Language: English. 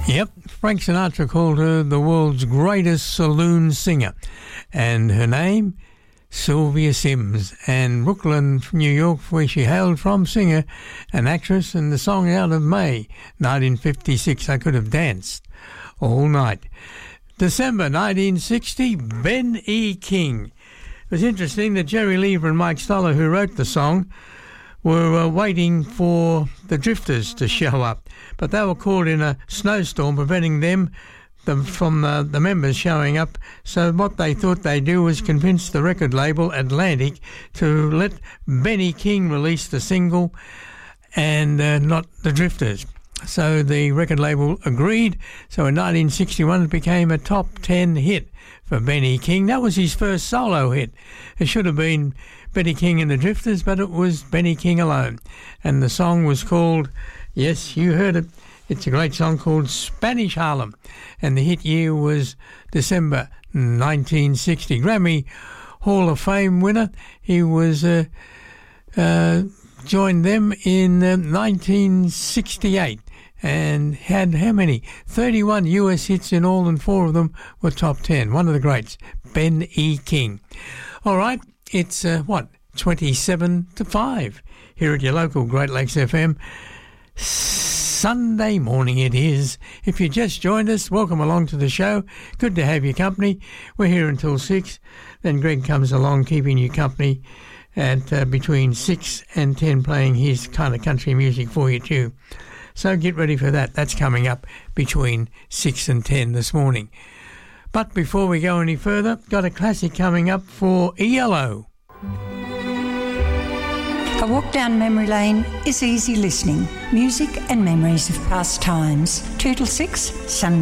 Yep, Frank Sinatra called her the world's greatest saloon singer. And her name, Sylvia Sims. And Brooklyn, New York, where she hailed from, singer and actress. And the song out of May 1956, I Could Have Danced All Night. December 1960, Ben E. King. It was interesting that Jerry Lever and Mike Stoller, who wrote the song, were waiting for the Drifters to show up, but they were caught in a snowstorm, preventing them from the members showing up. So what they thought they'd do was convince the record label Atlantic to let Benny King release the single and not the Drifters. So the record label agreed. So in 1961 it became a top 10 hit for Benny King. That was his first solo hit. It should have been Benny King and the Drifters, but it was Benny King alone. And the song was called, yes, you heard it, it's a great song called Spanish Harlem. And the hit year was December 1960. Grammy Hall of Fame winner. He was joined them in 1968 and had how many? 31 US hits in all, and 4 of them were top 10. One of the greats, Ben E. King. All right. It's, 27 to 5 here at your local Great Lakes FM. Sunday morning it is. If you just joined us, welcome along to the show. Good to have your company. We're here until 6. Then Greg comes along keeping you company at between 6 and 10, playing his kind of country music for you too. So get ready for that. That's coming up between 6 and 10 this morning. But before we go any further, got a classic coming up for ELO. A walk down memory lane is easy listening. Music and memories of past times. 2 till 6, Sunday.